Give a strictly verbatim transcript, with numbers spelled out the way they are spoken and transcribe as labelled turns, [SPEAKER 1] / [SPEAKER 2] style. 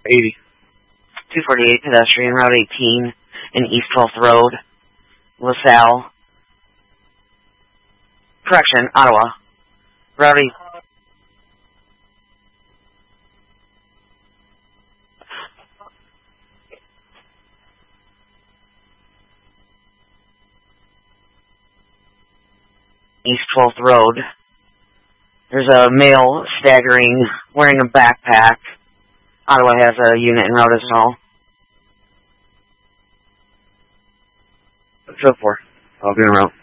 [SPEAKER 1] eighty.
[SPEAKER 2] two forty-eight pedestrian, Route eighteen, in East twelfth Road, LaSalle. Correction, Ottawa. Route eight. East twelfth Road. There's a male staggering, wearing a backpack. Ottawa has a unit en route as well.
[SPEAKER 1] What's up for? I'll be en route.